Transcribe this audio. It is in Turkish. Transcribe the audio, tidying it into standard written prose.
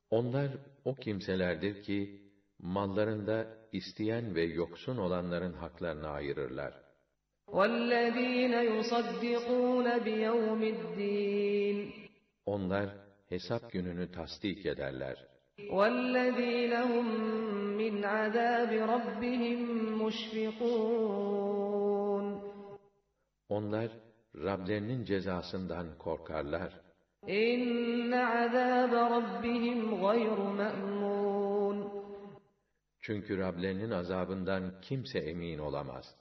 Onlar o kimselerdir ki, mallarında isteyen ve yoksun olanların haklarını ayırırlar. وَالَّذ۪ينَ يُصَدِّقُونَ بِيَوْمِ الدِّينِ Onlar hesap gününü tasdik ederler. وَالَّذ۪ينَ هُمْ مِنْ عَذَابِ رَبِّهِمْ مُشْفِقُونَ Onlar Rablerinin cezasından korkarlar. اِنَّ عَذَابَ رَبِّهِمْ غَيْرُ مَأْمُونَ Çünkü Rablerinin azabından kimse emin olamaz.